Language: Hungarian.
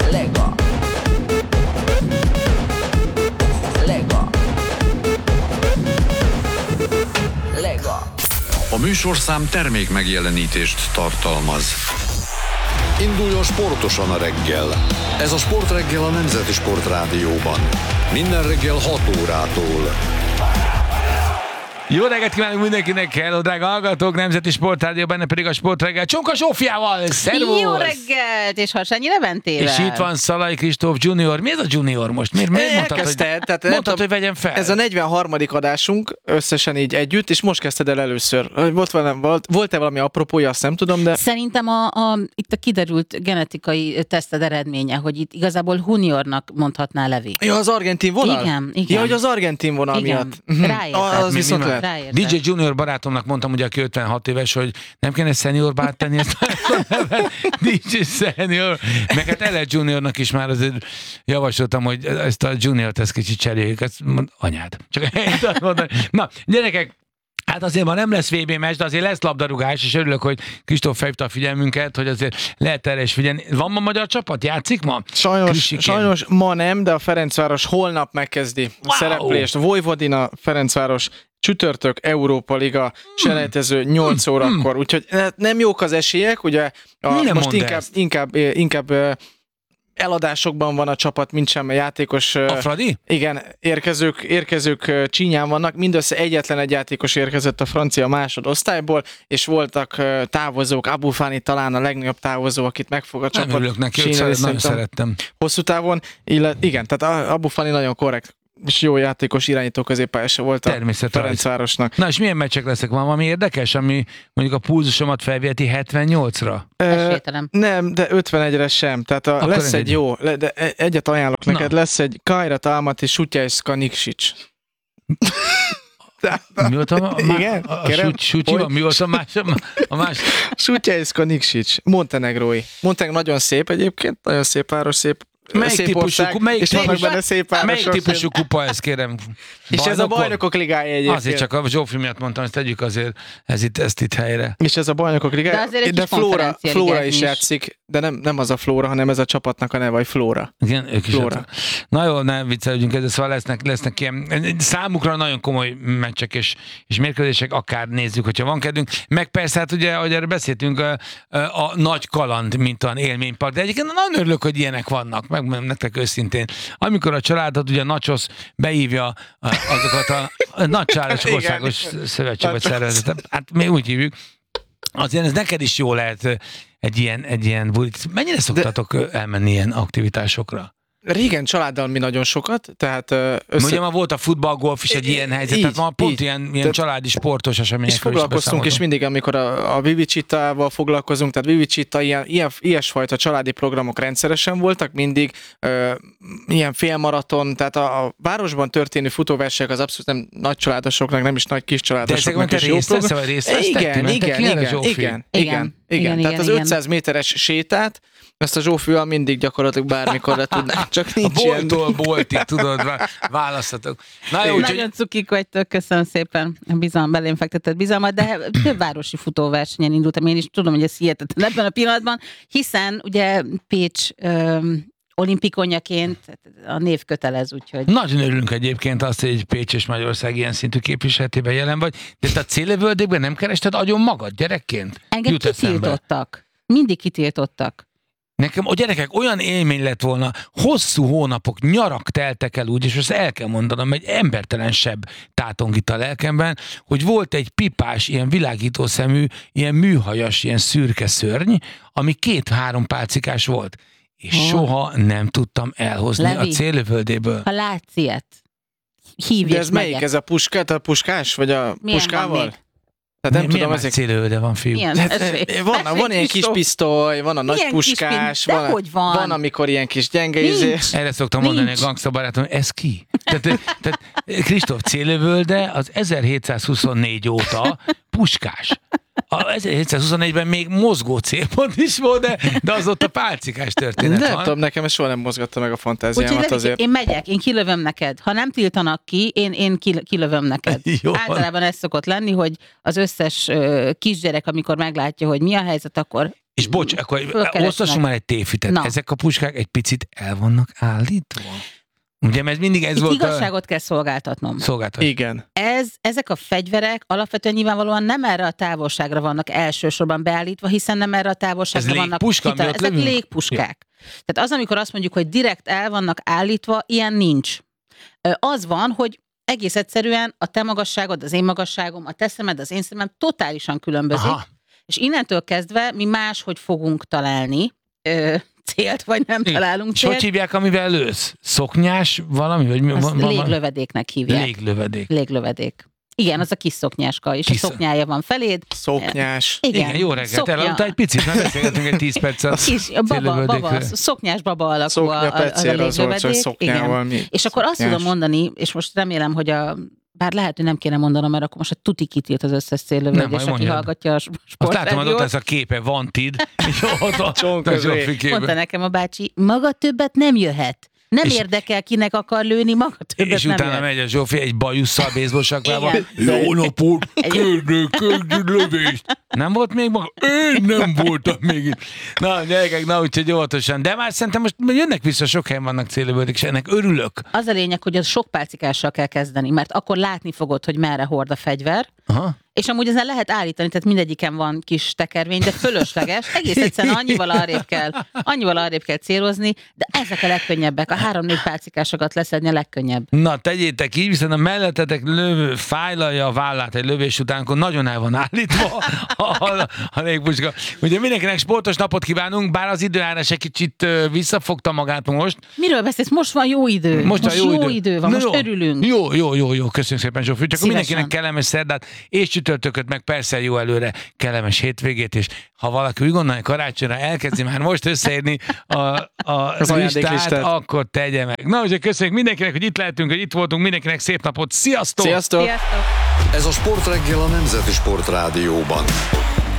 Lega. Lega. Lega. A műsorszám termék megjelenítést tartalmaz. Induljon sportosan a reggel. Ez a Sportreggel a Nemzeti Sportrádióban. Minden reggel 6 órától. Jó reggelt kívánunk mindenkinek, hello, drága hallgatók, Nemzeti Sportrádió, benne pedig a Sportreggel Csonka Zsófiával, szervusz! Jó reggelt, és Harsányi Leventével. És itt van Szalai Kristóf Junior. Mi ez a Junior most? Miért mondtad, hogy vegyem fel? Ez a 43. adásunk összesen így együtt, és most kezdted el először. Volt-e valami apropója, azt nem tudom, de... Szerintem itt a kiderült genetikai teszted eredménye, hogy itt igazából Juniornak mondhatná Levi. Ja, az argentin vonal? Igen. Ja, hogy az argentin vonal Igen. miatt. Ráértett. Az viszont lehet. DJ Junior barátomnak mondtam, ugye, aki 56 éves, hogy nem kéne seniorba áttenni ezt a nevet. DJ Senior. Meg hát Ele Juniornak is már azért javasoltam, hogy ezt a Juniort ezt kicsit cseréljük. Ezt mond, anyád. Csak ennyit azt mondani. Na, gyerekek, hát azért ma nem lesz VB meccs, de azért lesz labdarúgás, és örülök, hogy Kristóf felhívta a figyelmünket, hogy azért lehet erre is figyelni. Van ma magyar csapat? Játszik ma? Sajnos ma nem, de a Ferencváros holnap megkezdi a szereplést. Vojvodina, Ferencváros, csütörtök, Európa Liga, selejtező 8 órakor. Úgyhogy nem jók az esélyek, ugye most inkább eladásokban van a csapat, mint sem a játékos. A Fradi? Igen, érkezők csínyán vannak. Mindössze egyetlen egy játékos érkezett a francia másodosztályból, és voltak távozók. Abu Fani talán a legnagyobb távozó, akit megfog a csapat. Nem örülök neki, nagyon szerettem. Hosszú távon, igen, tehát Abu Fani nagyon korrekt és jó játékos, irányító középpályása volt a Ferencvárosnak. Na és milyen meccsek leszek? Van valami érdekes, ami mondjuk a pulzusomat felviheti 78-ra? Nem, de 51-re sem. Tehát lesz egy jó, de egyet ajánlok neked, lesz egy Kairat Almaty Sutjajszka Nikšić. Mi volt igen? Mi volt a más? Sutjajszka Nikšić, montenegrói. Montenegro nagyon szép egyébként, nagyon szép város, szép Melyik típusú kupa ez, kérem? És ez a Bajnokok Ligája egyébként. Azért csak a Zsófi miatt mondtam, ezt tegyük azért ezt itt helyre. És ez a Bajnokok Ligája, de Flóra is játszik, de nem az a Flóra, hanem ez a csapatnak a neve, vagy Flóra. Igen, ők is Flóra. Na jó, ne viccelődjünk ezzel, szóval lesznek ilyen számukra nagyon komoly meccsek és mérkőzések, akár nézzük, hogyha van kedvünk. Meg persze, hát ugye, ahogy erről beszéltünk, a nagy kaland, mint olyan élménypark, de egyébként nagyon örülök, hogy ilyenek vannak. Megmondom nektek őszintén. Amikor a családot, ugye Nachos beívja azokat a Nagy Csáros Országos Szövetség vagy Szervezetet, hát mi úgy hívjuk, azért ez neked is jó lehet egy ilyen bulit. Mennyire szoktatok elmenni ilyen aktivitásokra? Régen családdal mi nagyon sokat, tehát... Ugye ma volt a futball-golf is egy ilyen helyzet, tehát ma pont ilyen családi sportos eseményekről is foglalkoztunk, és mindig, amikor a Vivicitával foglalkozunk, tehát Vivicita, ilyesfajta családi programok rendszeresen voltak, mindig ilyen félmaraton, tehát a városban történő futóversenyek az abszolút nem nagy családosoknak, nem is nagy kis családosoknak is jó program. Igen. Tehát az 500 méteres sétát, ezt a Zsófival mindig gyakorlatilag bármikor le tudnánk, csak nincs ilyen. A boltig, tudod, választhatok. Nagyon cukik vagytok, köszönöm szépen a bizalom, belém fektetett bizalmat, de több városi futóversenyen indultam, én is tudom, hogy ez hihetetlen ebben a pillanatban, hiszen ugye Pécs olimpikonjaként a név kötelez, úgyhogy... Nagyon örülünk egyébként azt, hogy egy Pécs és Magyarország ilyen szintű képviseletében jelen vagy, de te a célövöldékben nem kerested agyon magad gyerekként? Engem kitiltottak. Mindig kitiltottak. Nekem a gyerekek olyan élmény lett volna, hosszú hónapok, nyarak teltek el úgy, és ezt el kell mondanom, egy embertelensebb tátong itt a lelkemben, hogy volt egy pipás, ilyen világító szemű, ilyen műhajas, ilyen szürke szörny, ami 2-3 pálcikás volt. És soha nem tudtam elhozni Levi, a célövöldéből. Ha látsz ilyet, hívj. De ez melyik? Ez a puskás? Vagy a milyen puskával? Tehát nem tudom, ezek célövölde van, fiú. Van ilyen kis pisztoly, van a nagy puskás, van amikor ilyen kis gyenge izé. Erre szoktam mondani a gangsta barátom, ez ki? Tehát Kristóf, célövölde az 1724 óta puskás. A 1724-ben még mozgó célpont is volt, de az ott a pálcikás történet van. Nem tudom, nekem ez soha nem mozgatta meg a fantáziámat azért. Én megyek, én kilövöm neked. Ha nem tiltanak ki, én kilövöm neked. Általában ez szokott lenni, hogy az összes kisgyerek, amikor meglátja, hogy mi a helyzet, akkor És bocs, akkor Fölkeresnek. osztassunk már egy tévhitet. Na. Ezek a puskák egy picit el vannak állítva? Ugye, mert mindig ez Itt volt igazságot kell szolgáltatnom. a szolgáltatás. Igen. Ezek a fegyverek alapvetően nyilvánvalóan nem erre a távolságra vannak elsősorban beállítva, hiszen nem erre a távolságra Ez vannak légpuska, ami ott ezek lövünk? légpuskák. Tehát az, amikor azt mondjuk, hogy direkt el vannak állítva, ilyen nincs. Az van, hogy egész egyszerűen a te magasságod, az én magasságom, a te szemed, az én szemem totálisan különbözik, Aha. és innentől kezdve mi máshogy fogunk találni célt, vagy nem találunk És hogy célt. hívják, amivel lősz? Szoknyás valami? Vagy Azt léglövedéknek hívják. Léglövedék. Léglövedék. Igen, az a kis szoknyáska, és a szoknyája van feléd. Szoknyás. Igen, jó reggelt. Elaludtál egy picit, mert beszélgetünk egy 10 percet. Kis, baba, szoknyás baba alakú Szoknya a pecél az volt, hogy léglövedék. szoknyával mi? És akkor azt Szoknyás. tudom mondani, és most remélem, hogy bár lehet, hogy nem kéne mondanom, mert akkor most a tuti kitilt az összes céllövődés, majd aki mondjad. hallgatja a Azt látom, hogy ott sportrádiót. ez a képe, van tid, és ott a Csónközé. Zsófi képe. Mondta nekem a bácsi, maga többet nem jöhet. Nem És- érdekel, kinek akar lőni, maga többet És nem utána jöhet. megy a Zsófi egy bajusszal, baseball saklával. Igen. Jó napot, kérnék lövést. Nem volt még maga? Én nem voltam még itt. Na, gyerekek, na úgyhogy óvatosan. De már szerintem most jönnek vissza, sok helyen vannak célövődők, és ennek örülök. Az a lényeg, hogy az sok pálcikással kell kezdeni, mert akkor látni fogod, hogy merre hord a fegyver, Aha. és amúgy ezen lehet állítani, tehát mindegyiken van kis tekervény, de fölösleges, egész egyszerűen annyival arrébb kell célozni, de ezek a legkönnyebbek, a 3-4 pálcikásokat leszedni a legkönnyebb. Na, tegyétek így, viszont a mellettetek lövő fájlalja a vállát egy lövés után, akkor nagyon el van állítva a légpuska. Ugye mindenkinek sportos napot kívánunk, bár az időjárás egy kicsit visszafogta magát most. Miről beszélsz? Most van jó idő. Most jó idő van, Na most jó. örülünk. Jó, köszönjük szépen, Zsófi. Csak Szívesen. mindenkinek kellemes szerdát és csütörtököt, meg persze jó előre kellemes hétvégét, és ha valaki úgy gondolja, karácsonyra elkezdi már most összeírni az listát, ajándéklistát. akkor tegye meg. Na, úgyhogy köszönjük mindenkinek, hogy itt lehetünk, hogy itt voltunk, mindenkinek szép napot. Sziasztok! Sziasztok! Sziasztok! Ez a Sportreggel a Nemzeti Sportrádióban.